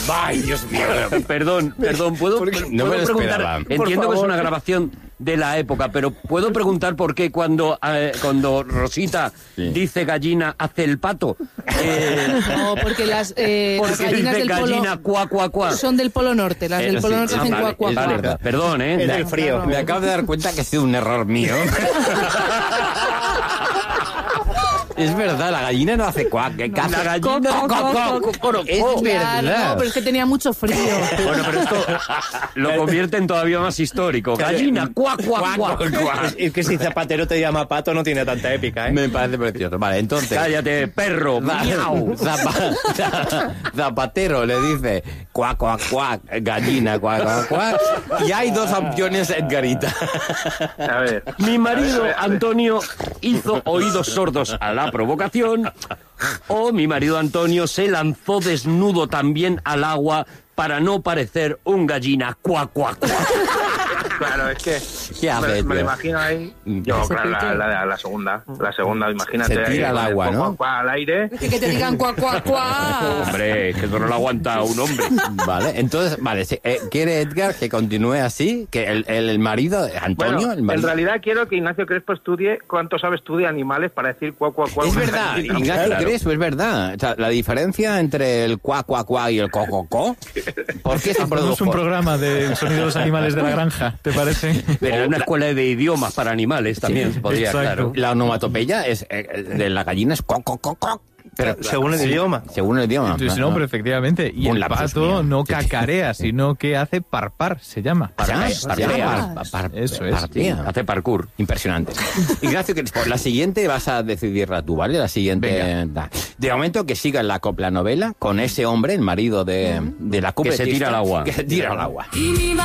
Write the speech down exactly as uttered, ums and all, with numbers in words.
Ay, Dios mío. Perdón, perdón, ¿puedo, Porque ¿puedo no me lo preguntar? esperaba. Entiendo que es una grabación de la época, pero ¿puedo preguntar por qué cuando, eh, cuando Rosita Sí. dice gallina hace el pato? Eh, No, porque las, eh, las porque gallinas dice del polo gallina cuá, cuá, cuá. son del Polo Norte. Las Eh, del Polo sí, Norte ah, hacen vale, cuac, cuac, es cuac. Vale, perdón, ¿eh? Es del frío. Me acabo de dar cuenta que ha sido un error mío. Es verdad, la gallina no hace cuac. Que La caza. gallina... Co, co, co, co, co, co, Es co. Claro, verdad. no, pero es que tenía mucho frío. Bueno, pero esto lo convierte en todavía más histórico. Gallina, cuá, cuá, cuá. Es, es que si Zapatero te llama Pato no tiene tanta épica, ¿eh? Me parece precioso. Vale, entonces... Cállate, perro, miau. Zapa- Zapatero le dice cuac, cuac, cuac, gallina, cuac, cuac, cuac. Y hay dos opciones, Edgarita. A ver. Mi marido, A ver, a ver, a ver. Antonio, hizo oídos sordos a la provocación, o mi marido Antonio se lanzó desnudo también al agua para no parecer un gallina cuac, cuac, cuac. Claro, es que ¿Qué hace, me, me tío? lo imagino ahí. Yo, Se claro, la, pique. la, la segunda. La segunda, imagínate. Se tira ahí, al con el agua, ¿no? cuac, cuac, cuac al aire. Es que, que te digan cuac, cuac, cuac. Hombre, que eso no lo aguanta un hombre. Vale, entonces, vale, si, eh, quiere Edgar que continúe así, que el, el, el marido, Antonio, Bueno, el en marido... realidad quiero que Ignacio Crespo estudie cuánto sabe estudia animales para decir cuac, cuac, cuac. Es una verdad, gallina. Ignacio Claro. Crespo, es verdad. O sea, la diferencia entre el cuac, cuac, cuac y el co-co-co, ¿por qué se Hacemos produjo? un programa de sonido de los animales de la granja, ¿te parece? Pero en una escuela de idiomas para animales también se podría, exacto. claro. La onomatopeya es, eh, de la gallina es co-co-co-co. Pero, Según el idioma. Según el idioma. Entonces, no, pero efectivamente. Y Un el lapsus pato mío. no Sí, sí. cacarea, sino que hace parpar, se llama. Ya, Parpar. ya, parpea. par- par- Eso es. partía. Hace parkour. Impresionante. Ignacio Crespo, la siguiente vas a decidirla tú, ¿vale? La siguiente... Venga. da. De momento que siga en la copla novela con ese hombre, el marido de, de la Que se tira al agua. Que se tira al agua. Y mi